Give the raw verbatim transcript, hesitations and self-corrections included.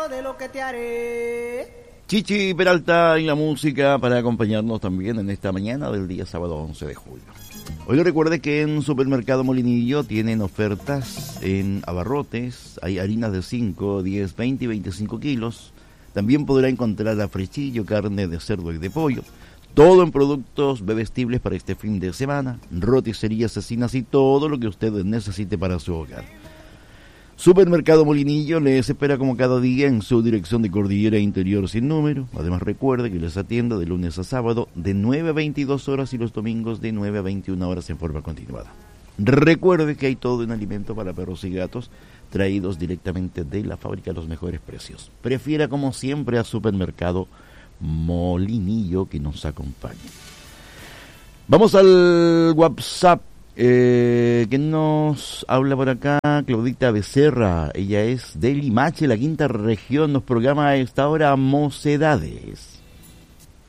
enterado de lo que te haré. Chichi Peralta en la música para acompañarnos también en esta mañana del día sábado once de julio. Hoy recuerde que en Supermercado Molinillo tienen ofertas en abarrotes, hay harinas de cinco, diez, veinte y veinticinco kilos. También podrá encontrar afrechillo, carne de cerdo y de pollo. Todo en productos bebestibles para este fin de semana, roticerías, cecinas y todo lo que usted necesite para su hogar. Supermercado Molinillo les espera como cada día en su dirección de Cordillera Interior sin número. Además recuerde que les atienda de lunes a sábado de nueve a veintidós horas y los domingos de nueve a veintiuna horas en forma continuada. Recuerde que hay todo en alimento para perros y gatos traídos directamente de la fábrica a los mejores precios. Prefiera como siempre a Supermercado Molinillo que nos acompañe. Vamos al WhatsApp. Eh, que nos habla por acá Claudita Becerra, ella es de Limache, la quinta región, nos programa a esta hora Mocedades.